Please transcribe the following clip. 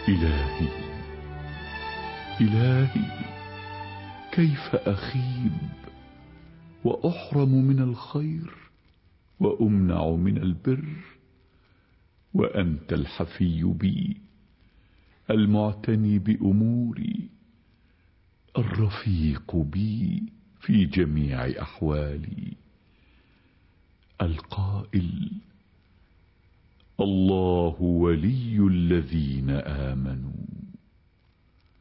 إلهي إلهي، كيف أخيب وأحرم من الخير وأمنع من البر، وأنت الحفي بي المعتني بأموري، الرفيق بي في جميع أحوالي، القائل: الله ولي الذين آمنوا.